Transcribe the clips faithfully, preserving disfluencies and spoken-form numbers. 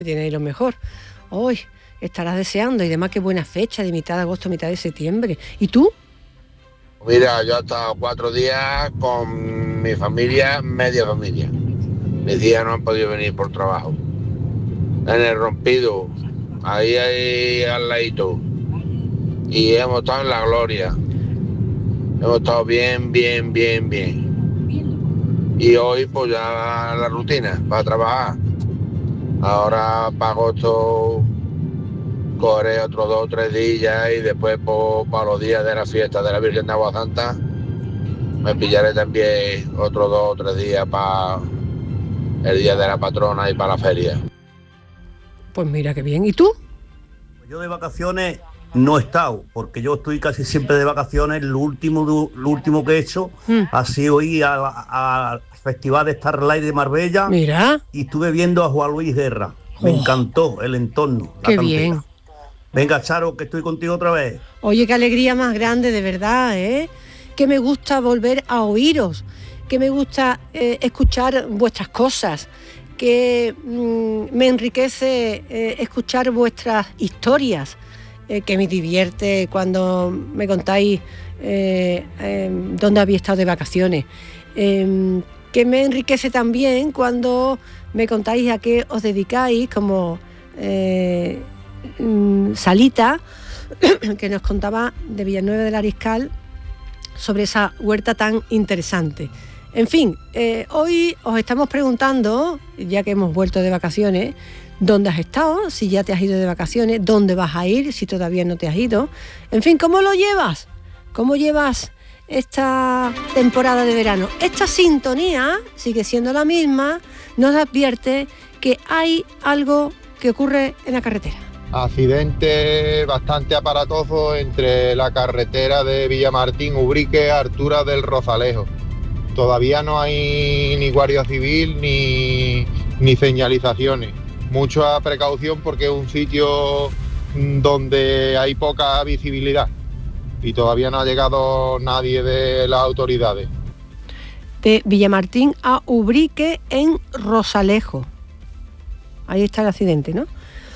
Tiene ahí lo mejor. Hoy estarás deseando, y además qué buena fecha, de mitad de agosto, mitad de septiembre. ¿Y tú? Mira, yo he estado cuatro días con mi familia, media familia. Mis días no han podido venir por trabajo. En el Rompido, ahí, ahí al ladito. Y hemos estado en la gloria. Hemos estado bien, bien, bien, bien. Y hoy pues ya la rutina para trabajar. Ahora para agosto correré otros dos o tres días y después pues, para los días de la fiesta de la Virgen de Agua Santa me pillaré también otros dos o tres días para el día de la patrona y para la feria. Pues mira qué bien. ¿Y tú? Yo de vacaciones no he estado, porque yo estoy casi siempre de vacaciones. Lo último, lo último que he hecho mm. ha sido ir al Festival de Starlight de Marbella. Mira. Y estuve viendo a Juan Luis Guerra. Me oh. encantó el entorno. Qué bien. Venga, Charo, que estoy contigo otra vez. Oye, qué alegría más grande, de verdad, ¿eh? Que me gusta volver a oíros, que me gusta eh, escuchar vuestras cosas, que mmm, me enriquece eh, escuchar vuestras historias, eh, que me divierte cuando me contáis eh, eh, dónde habéis estado de vacaciones, eh, que me enriquece también cuando me contáis a qué os dedicáis, como eh, Salita, que nos contaba de Villanueva del Ariscal sobre esa huerta tan interesante. En fin, eh, hoy os estamos preguntando, ya que hemos vuelto de vacaciones, ¿dónde has estado? Si ya te has ido de vacaciones, ¿dónde vas a ir? Si todavía no te has ido. En fin, ¿cómo lo llevas? ¿Cómo llevas esta temporada de verano? Esta sintonía sigue siendo la misma, nos advierte que hay algo que ocurre en la carretera. Accidente bastante aparatoso entre la carretera de Villamartín, Ubrique, a altura del Rozalejo. Todavía no hay ni guardia civil ni, ni señalizaciones. Mucha precaución porque es un sitio donde hay poca visibilidad y todavía no ha llegado nadie de las autoridades. De Villamartín a Ubrique en Rozalejo. Ahí está el accidente, ¿no?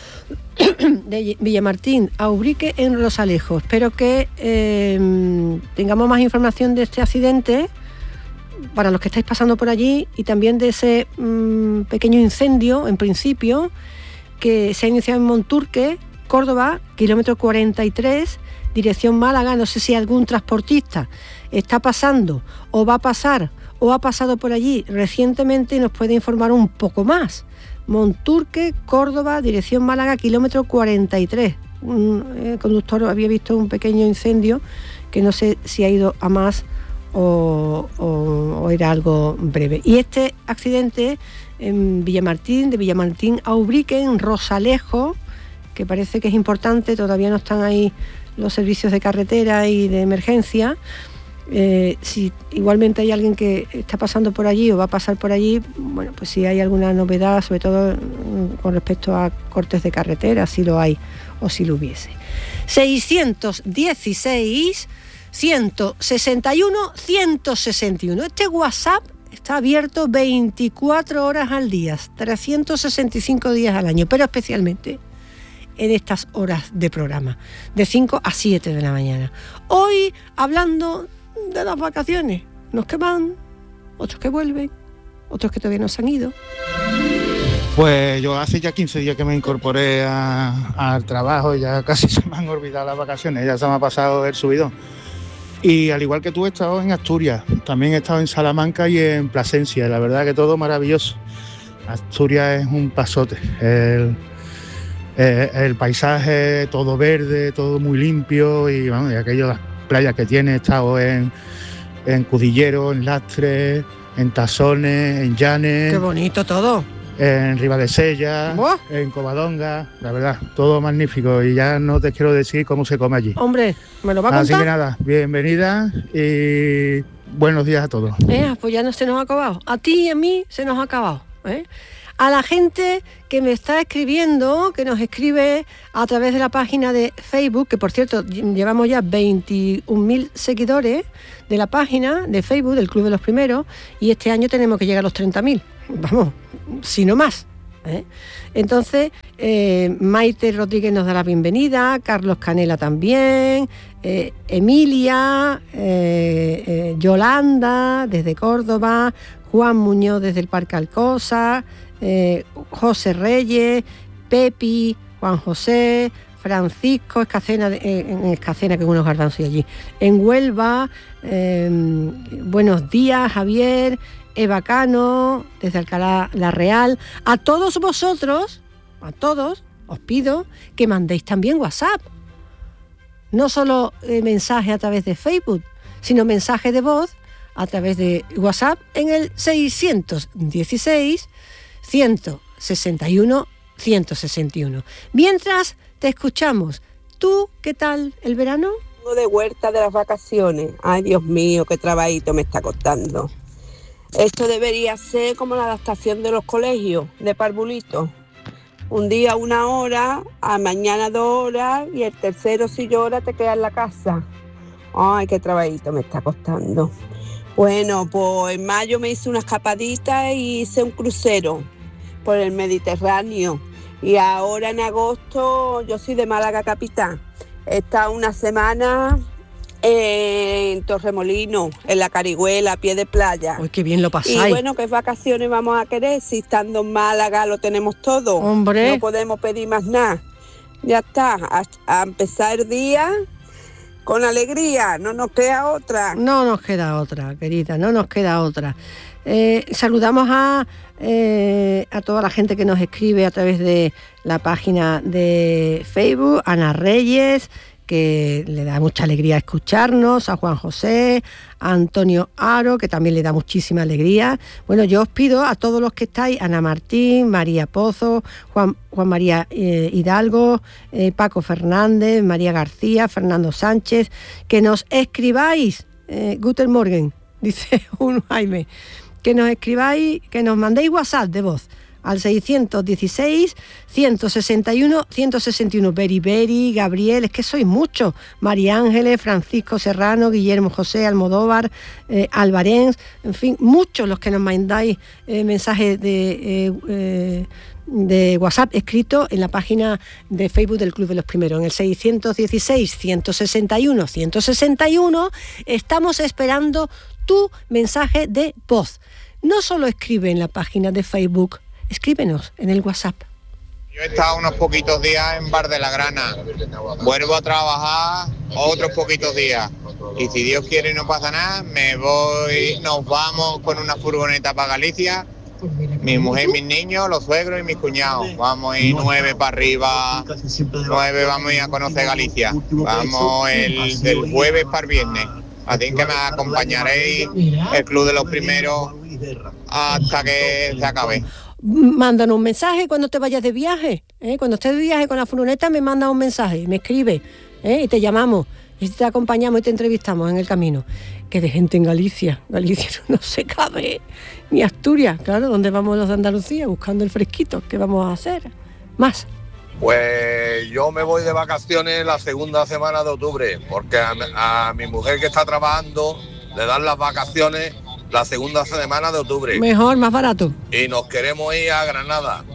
De Villamartín a Ubrique en Rozalejo. Espero que eh, tengamos más información de este accidente para los que estáis pasando por allí, y también de ese mmm, pequeño incendio, en principio, que se ha iniciado en Monturque, Córdoba, kilómetro cuarenta y tres, dirección Málaga. No sé si algún transportista está pasando o va a pasar o ha pasado por allí recientemente y nos puede informar un poco más. Monturque, Córdoba, dirección Málaga, kilómetro cuarenta y tres. Un conductor había visto un pequeño incendio que no sé si ha ido a más o, o, o era algo breve. Y este accidente en Villamartín, de Villamartín a Ubrique, en Rozalejo, que parece que es importante, todavía no están ahí los servicios de carretera y de emergencia. Eh, si igualmente hay alguien que está pasando por allí o va a pasar por allí, bueno, pues si hay alguna novedad, sobre todo con respecto a cortes de carretera, si lo hay o si lo hubiese. seiscientos dieciséis, ciento sesenta y uno, ciento sesenta y uno. Este WhatsApp está abierto veinticuatro horas al día, trescientos sesenta y cinco días al año, pero especialmente en estas horas de programa, de cinco a siete de la mañana. Hoy hablando de las vacaciones, unos que van, otros que vuelven, otros que todavía no se han ido. Pues yo hace ya quince días que me incorporé a, al trabajo, ya casi se me han olvidado las vacaciones, ya se me ha pasado el subidón. Y al igual que tú, he estado en Asturias, también he estado en Salamanca y en Plasencia, la verdad que todo maravilloso. Asturias es un pasote, el, el, el paisaje todo verde, todo muy limpio, y bueno, y aquello, las playas que tiene, he estado en, en Cudillero, en Lastres, en Tazones, en Llanes. ¡Qué bonito todo! En Ribadesella, ¿Buah? En Covadonga, la verdad, todo magnífico, y ya no te quiero decir cómo se come allí. Hombre, ¿me lo va a contar? Así que nada, bienvenida y buenos días a todos. Eh, pues ya no se nos ha acabado, a ti y a mí se nos ha acabado, ¿eh? A la gente que me está escribiendo, que nos escribe a través de la página de Facebook, que por cierto llevamos ya veintiún mil seguidores de la página de Facebook del Club de los Primeros, y este año tenemos que llegar a los treinta mil. Vamos, si no más, ¿eh? Entonces, eh, Maite Rodríguez nos da la bienvenida, Carlos Canela también, eh, Emilia, eh, eh, Yolanda desde Córdoba, Juan Muñoz desde el Parque Alcosa, eh, José Reyes, Pepi, Juan José, Francisco Escacena, eh, en Escacena, que es unos garbanzos allí, en Huelva, eh, buenos días, Javier, Eva Cano, desde Alcalá La Real. A todos vosotros, a todos, os pido que mandéis también WhatsApp. No solo eh, mensaje a través de Facebook, sino mensaje de voz a través de WhatsApp en el seiscientos dieciséis, ciento sesenta y uno, ciento sesenta y uno. Mientras te escuchamos, ¿tú qué tal el verano? Vengo de vuelta de las vacaciones. Ay, Dios mío, qué trabajito me está costando. Esto debería ser como la adaptación de los colegios de parvulitos. Un día una hora, a mañana dos horas y el tercero si llora te queda en la casa. Ay, qué trabajito me está costando. Bueno, pues en mayo me hice una escapadita y hice un crucero por el Mediterráneo. Y ahora en agosto, yo soy de Málaga capital. He estado una semana en Torremolinos, en la Carihuela, a pie de playa. ¡Uy, qué bien lo pasáis! Y bueno, ¿qué vacaciones vamos a querer? Si estando en Málaga lo tenemos todo. ¡Hombre! No podemos pedir más nada. Ya está, a, a empezar el día con alegría, no nos queda otra. No nos queda otra, querida, no nos queda otra. Eh, saludamos a, eh, a toda la gente que nos escribe a través de la página de Facebook, Ana Reyes, que le da mucha alegría escucharnos, a Juan José, a Antonio Aro, que también le da muchísima alegría. Bueno, yo os pido a todos los que estáis, Ana Martín, María Pozo, Juan, Juan María eh, Hidalgo, eh, Paco Fernández, María García, Fernando Sánchez, que nos escribáis, eh, Guten Morgen, dice un Jaime, que nos escribáis, que nos mandéis WhatsApp de voz al seiscientos dieciséis, ciento sesenta y uno, ciento sesenta y uno. Beri Beri, Gabriel, es que sois muchos. María Ángeles, Francisco Serrano, Guillermo José, Almodóvar, eh, Albarén, en fin, muchos los que nos mandáis eh, mensajes de, eh, eh, de WhatsApp escrito en la página de Facebook del Club de los Primeros. En el seiscientos dieciséis, ciento sesenta y uno, ciento sesenta y uno estamos esperando tu mensaje de voz. No solo escribe en la página de Facebook, escríbenos en el WhatsApp. Yo he estado unos poquitos días en Bar de la Grana. Vuelvo a trabajar otros poquitos días. Y si Dios quiere y no pasa nada, me voy, nos vamos con una furgoneta para Galicia. Mi mujer, mis niños, los suegros y mis cuñados. Vamos a ir nueve para arriba. Nueve vamos a ir a conocer Galicia. Vamos el del jueves para el viernes. Así que me acompañaréis el Club de los Primeros hasta que se acabe. Mándanos un mensaje cuando te vayas de viaje, ¿eh? Cuando estés de viaje con la furgoneta me mandas un mensaje, me escribes, ¿eh? Y te llamamos, y te acompañamos y te entrevistamos en el camino. Que de gente en Galicia, Galicia no se cabe, ni Asturias, claro, ¿dónde vamos los de Andalucía? Buscando el fresquito, ¿qué vamos a hacer? Más. Pues yo me voy de vacaciones la segunda semana de octubre, porque a, a mi mujer que está trabajando le dan las vacaciones la segunda semana de octubre. Mejor, más barato. Y nos queremos ir a Granada,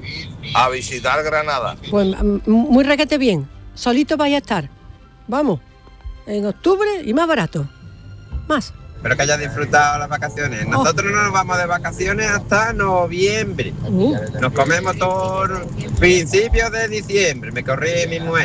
a visitar Granada. Pues muy requete bien, solito vaya a estar. Vamos, en octubre y más barato. Más. Espero que hayas disfrutado las vacaciones. Nosotros oh. no nos vamos de vacaciones hasta noviembre. Uh. Nos comemos todo principios de diciembre. Me corrí mi mujer.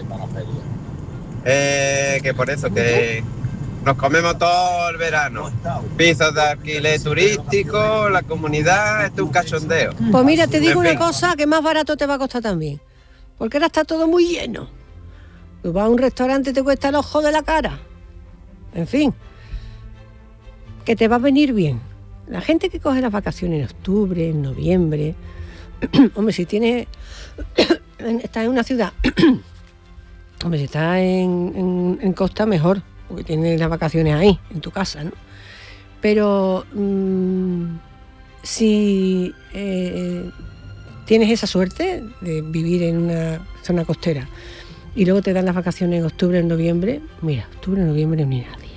Eh, que por eso que nos comemos todo el verano. Pisos de alquiler turístico, la comunidad, esto es un cachondeo. Pues mira, te digo una cosa, que más barato te va a costar también. Porque ahora está todo muy lleno. Tú vas a un restaurante y te cuesta el ojo de la cara. En fin, que te va a venir bien. La gente que coge las vacaciones en octubre, en noviembre, hombre, si tienes, estás en una ciudad, hombre, si estás en, en, en costa, mejor, porque tienes las vacaciones ahí, en tu casa, ¿no? Pero mmm, si eh, tienes esa suerte de vivir en una zona costera y luego te dan las vacaciones en octubre, en noviembre, mira, octubre, noviembre, ni nadie.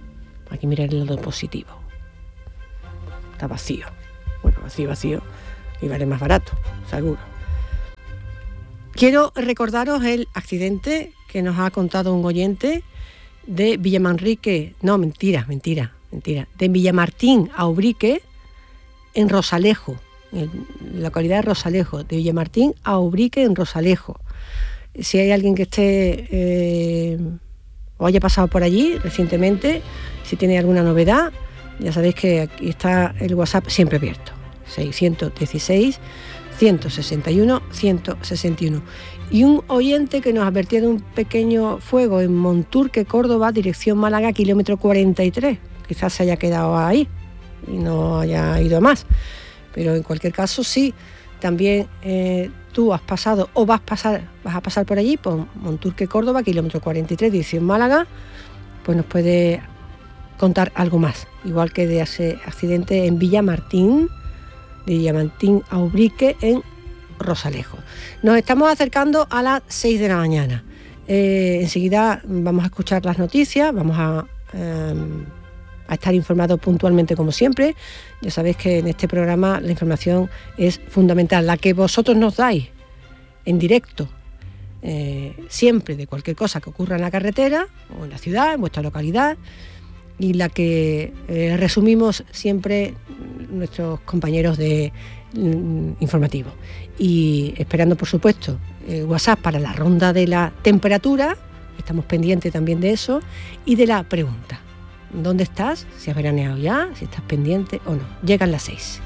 Hay que mirar el lado positivo. Está vacío. Bueno, vacío, vacío. y vale más barato, seguro. Quiero recordaros el accidente que nos ha contado un oyente de Villamanrique, no, mentira, mentira, mentira, de Villamartín a Ubrique, en Rosalejo, en la localidad de Rosalejo, de Villamartín a Ubrique en Rosalejo. Si hay alguien que esté eh, o haya pasado por allí recientemente, si tiene alguna novedad, ya sabéis que aquí está el WhatsApp siempre abierto, seiscientos dieciséis, ciento sesenta y uno, ciento sesenta y uno. Y un oyente que nos advertía de un pequeño fuego en Monturque, Córdoba, dirección Málaga, kilómetro cuarenta y tres. Quizás se haya quedado ahí y no haya ido más, pero en cualquier caso sí, también eh, tú has pasado o vas a pasar vas a pasar por allí, por Monturque, Córdoba, kilómetro cuarenta y tres, dirección Málaga, pues nos puede contar algo más, igual que de ese accidente en Villamartín, de Villamartín a Ubrique en Rosalejo. Nos estamos acercando a las seis de la mañana. Eh, enseguida vamos a escuchar las noticias, vamos a... Eh, a estar informados puntualmente como siempre. Ya sabéis que en este programa la información es fundamental, la que vosotros nos dais en directo, eh, siempre de cualquier cosa que ocurra en la carretera o en la ciudad, en vuestra localidad, y la que eh, resumimos siempre nuestros compañeros de mm, informativo. Y esperando, por supuesto, eh, WhatsApp para la ronda de la temperatura, estamos pendientes también de eso, y de la pregunta. ¿Dónde estás? Si has veraneado ya, si estás pendiente o no. Llegan las seis.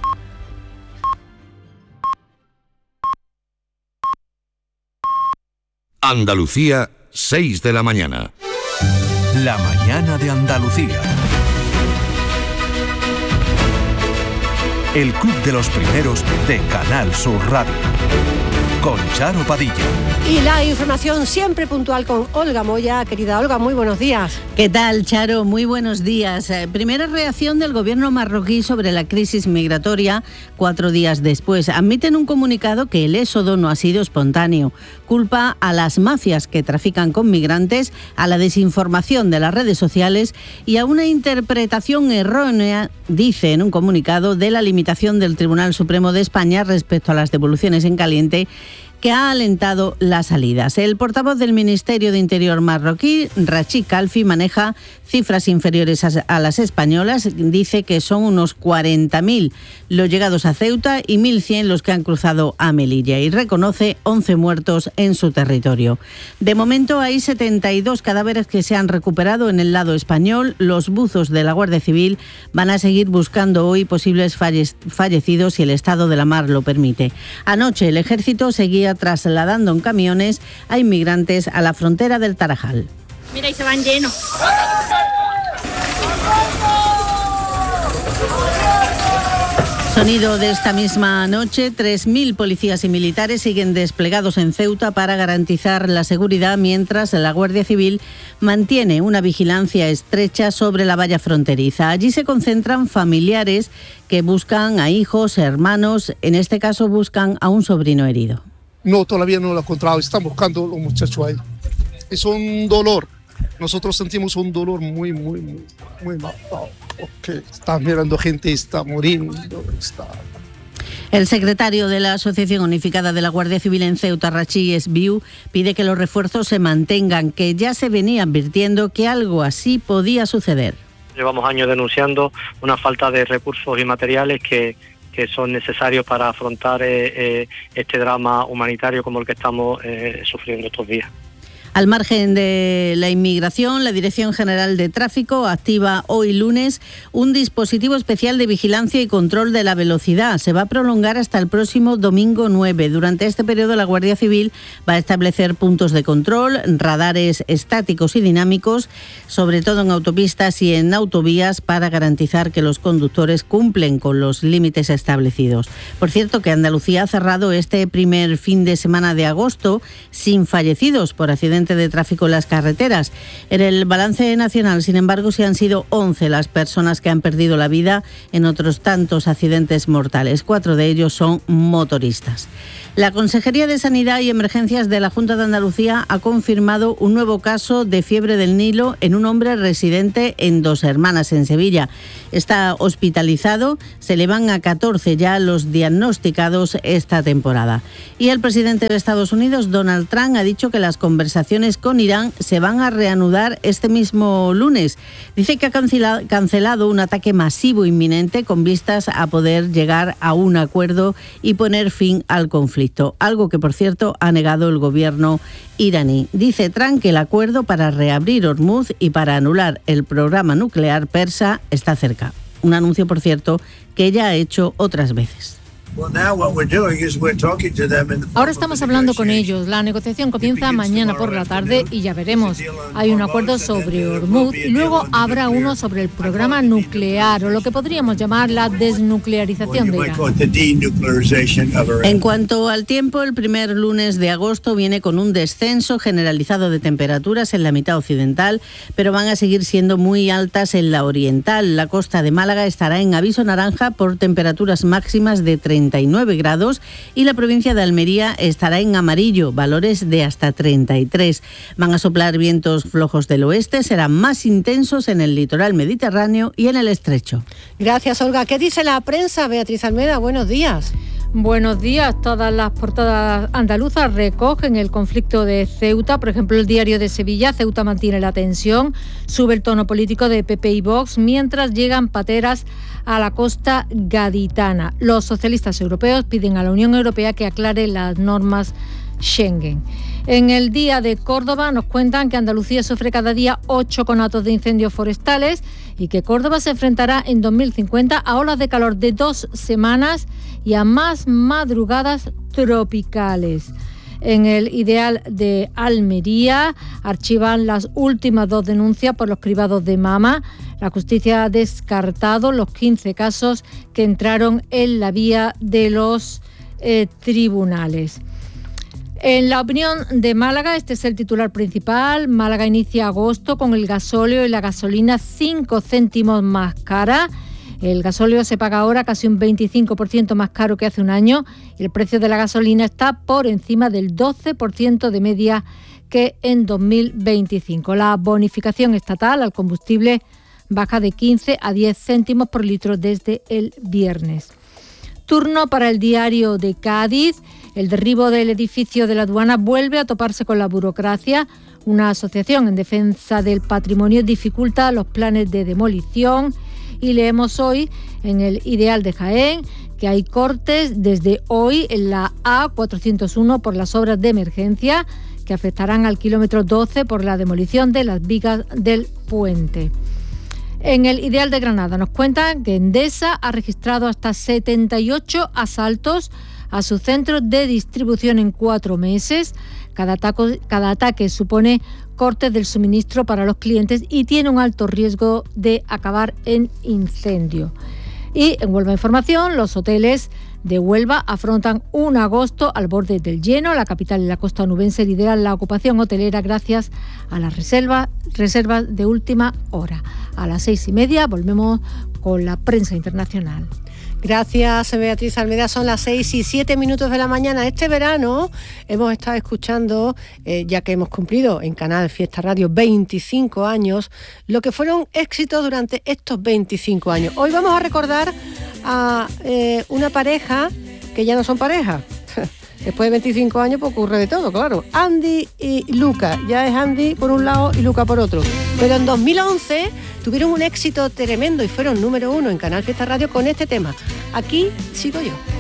Andalucía, seis de la mañana. La mañana de Andalucía. El Club de los Primeros de Canal Sur Radio. Con Charo Padilla. Y la información siempre puntual con Olga Moya. Querida Olga, muy buenos días. ¿Qué tal, Charo? Muy buenos días. Eh, primera reacción del gobierno marroquí sobre la crisis migratoria cuatro días después. Admiten un comunicado que el éxodo no ha sido espontáneo. Culpa a las mafias que trafican con migrantes, a la desinformación de las redes sociales y a una interpretación errónea, dice en un comunicado, de la limitación del Tribunal Supremo de España respecto a las devoluciones en caliente, que ha alentado las salidas. El portavoz del Ministerio de Interior marroquí, Rachid Kalfi, maneja cifras inferiores a las españolas. Dice que son unos cuarenta mil los llegados a Ceuta y mil cien los que han cruzado a Melilla, y reconoce once muertos en su territorio. De momento hay setenta y dos cadáveres que se han recuperado en el lado español. Los buzos de la Guardia Civil van a seguir buscando hoy posibles falle- fallecidos si el estado de la mar lo permite. Anoche el ejército seguía trasladando en camiones a inmigrantes a la frontera del Tarajal. Mira, y se van llenos. Sonido de esta misma noche, tres mil policías y militares siguen desplegados en Ceuta para garantizar la seguridad, mientras la Guardia Civil mantiene una vigilancia estrecha sobre la valla fronteriza. Allí se concentran familiares que buscan a hijos, hermanos, en este caso buscan a un sobrino herido. No, todavía no lo he encontrado, están buscando a los muchachos ahí. Es un dolor, nosotros sentimos un dolor muy, muy, muy, muy mal, porque están mirando gente y está muriendo, está... El secretario de la Asociación Unificada de la Guardia Civil en Ceuta, Rachid Esbiu, pide que los refuerzos se mantengan, que ya se venía advirtiendo que algo así podía suceder. Llevamos años denunciando una falta de recursos y materiales que que son necesarios para afrontar eh, eh, este drama humanitario como el que estamos eh, sufriendo estos días. Al margen de la inmigración, la Dirección General de Tráfico activa hoy lunes un dispositivo especial de vigilancia y control de la velocidad. Se va a prolongar hasta el próximo domingo nueve. Durante este periodo, la Guardia Civil va a establecer puntos de control, radares estáticos y dinámicos, sobre todo en autopistas y en autovías, para garantizar que los conductores cumplen con los límites establecidos. Por cierto, que Andalucía ha cerrado este primer fin de semana de agosto sin fallecidos por accidentes accidente de tráfico en las carreteras. En el balance nacional, sin embargo, sí han sido once las personas que han perdido la vida en otros tantos accidentes mortales. Cuatro de ellos son motoristas. La Consejería de Sanidad y Emergencias de la Junta de Andalucía ha confirmado un nuevo caso de fiebre del Nilo en un hombre residente en Dos Hermanas, en Sevilla. Está hospitalizado, se elevan a catorce ya los diagnosticados esta temporada. Y el presidente de Estados Unidos, Donald Trump, ha dicho que las conversaciones con Irán se van a reanudar este mismo lunes. Dice que ha cancelado, cancelado un ataque masivo inminente con vistas a poder llegar a un acuerdo y poner fin al conflicto. Algo que, por cierto, ha negado el gobierno iraní. Dice Trump que el acuerdo para reabrir Hormuz y para anular el programa nuclear persa está cerca. Un anuncio, por cierto, que ya ha hecho otras veces. Ahora estamos hablando con ellos. La negociación comienza mañana por la tarde y ya veremos. Hay un acuerdo sobre Hormuz y luego habrá uno sobre el programa nuclear, o lo que podríamos llamar la desnuclearización de Irán. En cuanto al tiempo, el primer lunes de agosto viene con un descenso generalizado de temperaturas en la mitad occidental, pero van a seguir siendo muy altas en la oriental. La costa de Málaga estará en aviso naranja por temperaturas máximas de treinta y nueve grados y la provincia de Almería estará en amarillo, valores de hasta treinta y tres. Van a soplar vientos flojos del oeste, serán más intensos en el litoral mediterráneo y en el estrecho. Gracias, Olga. ¿Qué dice la prensa? Beatriz Almeda, buenos días. Buenos días. Todas las portadas andaluzas recogen el conflicto de Ceuta. Por ejemplo, el Diario de Sevilla: Ceuta mantiene la tensión, sube el tono político de P P y Vox mientras llegan pateras a la costa gaditana. Los socialistas europeos piden a la Unión Europea que aclare las normas Schengen. En el Día de Córdoba nos cuentan que Andalucía sufre cada día ocho conatos de incendios forestales y que Córdoba se enfrentará en dos mil cincuenta a olas de calor de dos semanas y a más madrugadas tropicales. En el Ideal de Almería archivan las últimas dos denuncias por los cribados de mama. La justicia ha descartado los quince casos que entraron en la vía de los eh, tribunales. En La Opinión de Málaga, este es el titular principal. Málaga inicia agosto con el gasóleo y la gasolina cinco céntimos más cara. El gasóleo se paga ahora casi un veinticinco por ciento más caro que hace un año y el precio de la gasolina está por encima del doce por ciento de media que en dos mil veinticinco. La bonificación estatal al combustible baja de quince a diez céntimos por litro desde el viernes. Turno para el Diario de Cádiz. El derribo del edificio de la aduana vuelve a toparse con la burocracia. Una asociación en defensa del patrimonio dificulta los planes de demolición. Y leemos hoy en el Ideal de Jaén que hay cortes desde hoy en la A cuatrocientos uno por las obras de emergencia que afectarán al kilómetro doce por la demolición de las vigas del puente. En el Ideal de Granada nos cuentan que Endesa ha registrado hasta setenta y ocho asaltos a su centro de distribución en cuatro meses. Cada, taco, cada ataque supone cortes del suministro para los clientes y tiene un alto riesgo de acabar en incendio. Y en Huelva Información, los hoteles de Huelva afrontan un agosto al borde del lleno. La capital y la costa onubense lideran la ocupación hotelera gracias a las reservas, reservas de última hora. A las seis y media volvemos con la prensa internacional. Gracias, Beatriz Almeda. Son las seis y siete minutos de la mañana. Este verano hemos estado escuchando, eh, ya que hemos cumplido en Canal Fiesta Radio veinticinco años, lo que fueron éxitos durante estos veinticinco años. Hoy vamos a recordar a eh, una pareja que ya no son pareja. Después de veinticinco años pues ocurre de todo, claro. Andy y Luca. Ya es Andy por un lado y Luca por otro. Pero en dos mil once tuvieron un éxito tremendo y fueron número uno en Canal Fiesta Radio con este tema. Aquí sigo yo.